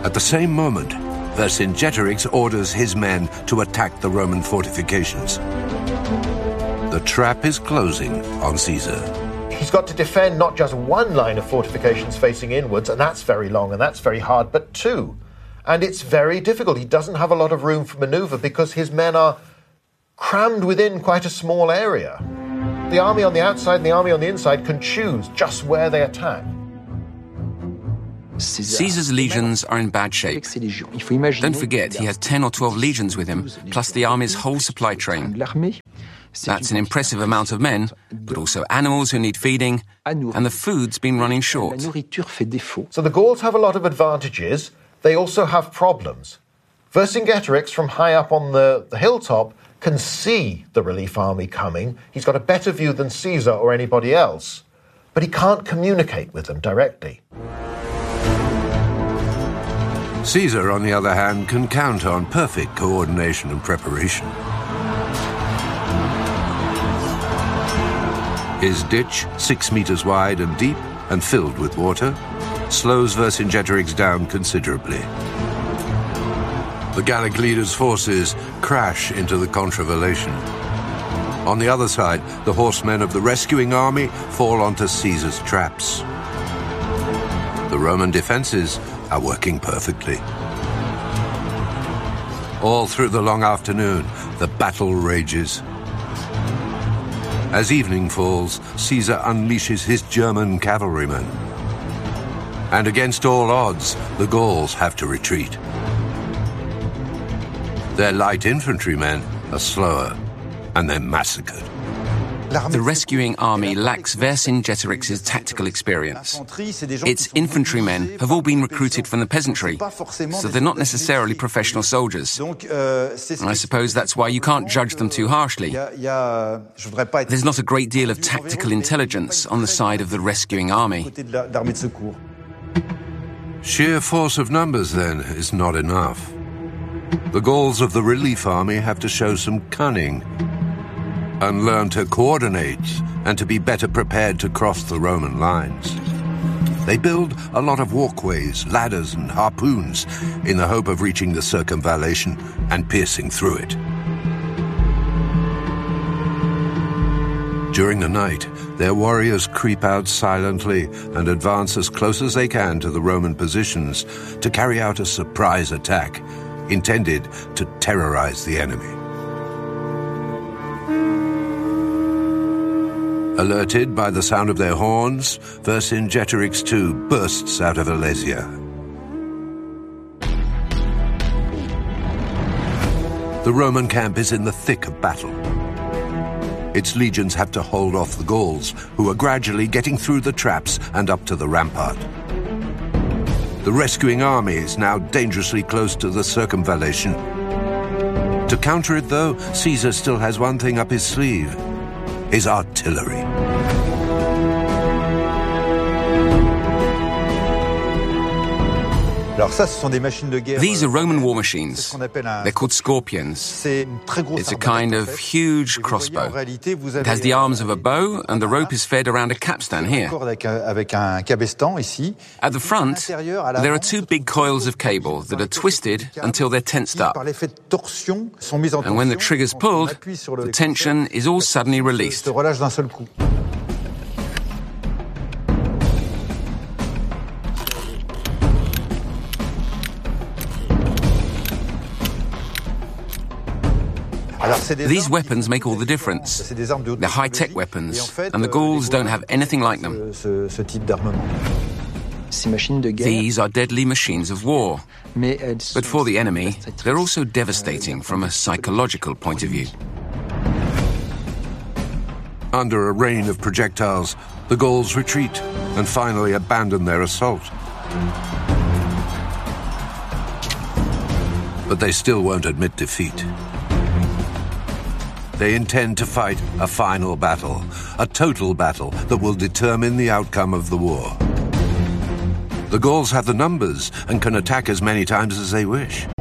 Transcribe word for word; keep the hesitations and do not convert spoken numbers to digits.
At the same moment, Vercingetorix orders his men to attack the Roman fortifications. The trap is closing on Caesar. He's got to defend not just one line of fortifications facing inwards, and that's very long and that's very hard, but two. And it's very difficult. He doesn't have a lot of room for manoeuvre because his men are crammed within quite a small area. The army on the outside and the army on the inside can choose just where they attack. Caesar's legions are in bad shape. Don't forget, he has ten or twelve legions with him, plus the army's whole supply train. That's an impressive amount of men, but also animals who need feeding, and the food's been running short. So the Gauls have a lot of advantages. They also have problems. Vercingetorix, from high up on the, the hilltop, can see the relief army coming. He's got a better view than Caesar or anybody else, but he can't communicate with them directly. Caesar, on the other hand, can count on perfect coordination and preparation. His ditch, six meters wide and deep and filled with water, slows Vercingetorix down considerably. The Gallic leader's forces crash into the contravallation. On the other side, the horsemen of the rescuing army fall onto Caesar's traps. The Roman defenses are working perfectly. All through the long afternoon, the battle rages. As evening falls, Caesar unleashes his German cavalrymen. And against all odds, the Gauls have to retreat. Their light infantrymen are slower, and they're massacred. The rescuing army lacks Vercingetorix's tactical experience. Its infantrymen have all been recruited from the peasantry, so they're not necessarily professional soldiers. I suppose that's why you can't judge them too harshly. There's not a great deal of tactical intelligence on the side of the rescuing army. Sheer force of numbers, then, is not enough. The Gauls of the relief army have to show some cunning and learn to coordinate and to be better prepared to cross the Roman lines. They build a lot of walkways, ladders and harpoons in the hope of reaching the circumvallation and piercing through it. During the night, their warriors creep out silently and advance as close as they can to the Roman positions to carry out a surprise attack intended to terrorize the enemy. Alerted by the sound of their horns, Vercingetorix too bursts out of Alesia. The Roman camp is in the thick of battle. Its legions have to hold off the Gauls, who are gradually getting through the traps and up to the rampart. The rescuing army is now dangerously close to the circumvallation. To counter it, though, Caesar still has one thing up his sleeve: his artillery. These are Roman war machines. They're called Scorpions. It's a kind of huge crossbow. It has the arms of a bow, and the rope is fed around a capstan here. At the front, there are two big coils of cable that are twisted until they're tensed up. And when the trigger's pulled, the tension is all suddenly released. These weapons make all the difference. They're high-tech weapons, and the Gauls don't have anything like them. These are deadly machines of war. But for the enemy, they're also devastating from a psychological point of view. Under a rain of projectiles, the Gauls retreat and finally abandon their assault. But they still won't admit defeat. They intend to fight a final battle, a total battle that will determine the outcome of the war. The Gauls have the numbers and can attack as many times as they wish.